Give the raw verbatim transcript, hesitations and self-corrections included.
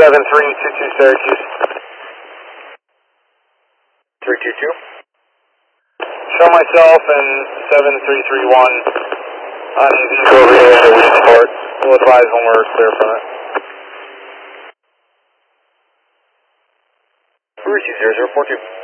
seven three two two Syracuse. three two two. Show myself and seven three three one on easy over here at the weak port. We'll advise when we're clear from it. Brucey zero zero four two.